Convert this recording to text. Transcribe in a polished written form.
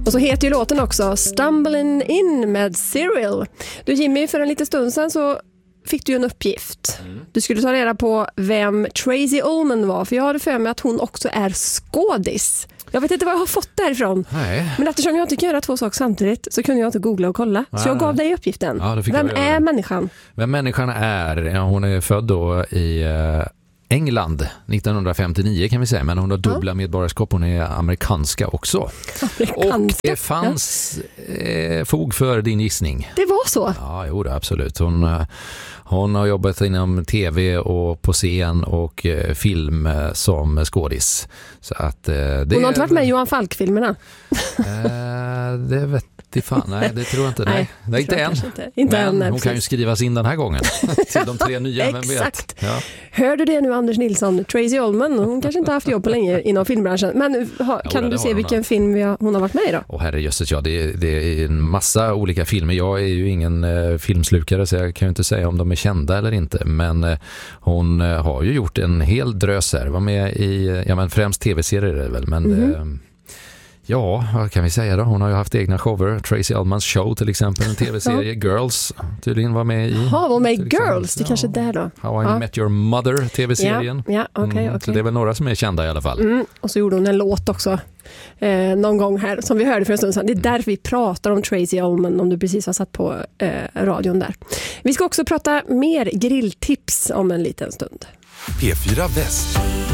Och så heter ju låten också Stumbling In med Cyril. Du Jimmy, för en liten stund sedan så fick du en uppgift. Du skulle ta reda på vem Tracey Ullman var, för jag hade för mig att hon också är skådis. Jag vet inte vad jag har fått därifrån. Nej. Men eftersom jag inte kan göra två saker samtidigt så kunde jag inte googla och kolla. Så jag gav dig uppgiften. Ja, vem är människan? Vem människan är? Ja, hon är född då i England 1959 kan vi säga, men hon har dubbla medborgarskap. Hon är amerikanska också. Och det fanns fog för din gissning. Det var så? Ja, jo, absolut. Hon har jobbat inom tv och på scen och film som skådis. Så att, hon har inte varit med i Johan Falk-filmerna? Det vet jag fan. Nej, det tror jag inte. Nej, inte än. Inte än, hon kan ju skrivas in den här gången till de 3 nya. Exakt. Ja. Hör du det nu, Anders Nilsson? Tracey Ullman, hon kanske inte har haft jobb på länge inom filmbranschen. Men kan du se vilken film hon har varit med i då? Herrejösses, ja, det är en massa olika filmer. Jag är ju ingen filmslukare så jag kan ju inte säga om de är kända eller inte. Men hon har ju gjort en hel drös här. Var med i, främst tv-serier är det väl, men... Ja, vad kan vi säga då? Hon har ju haft egna shower. Tracey Ullmans show till exempel, en tv-serie. Girls tydligen var med i. Ja, var med i Girls. Det kanske är där då. How I Met Your Mother, tv-serien. Ja, okej. Så det är väl några som är kända i alla fall. Och så gjorde hon en låt också någon gång här som vi hörde för en stund sedan. Det är därför vi pratar om Tracey Ullman, om du precis har satt på radion där. Vi ska också prata mer grilltips om en liten stund. P4 Väst.